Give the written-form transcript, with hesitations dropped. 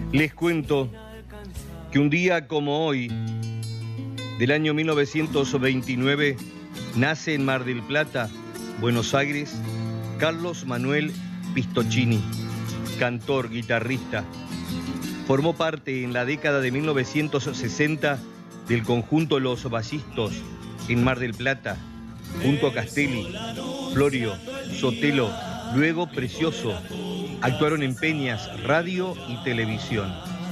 Les cuento que un día como hoy, del año 1929, nace en Mar del Plata, Buenos Aires, Carlos Manuel Pistochini, cantor, guitarrista. Formó parte en la década de 1960 del conjunto Los Ballistos en Mar del Plata, junto a Castelli, Florio, Sotelo, luego Precioso. Actuaron en peñas, radio y televisión.